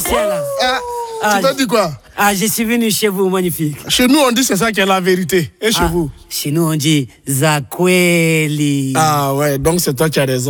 officiel. Tu m'as dit quoi? Je suis venu chez vous, magnifique. Chez nous, on dit c'est ça qui est la vérité. Et chez vous? Chez nous, on dit Zakweli. Ah ouais, donc c'est toi qui as raison.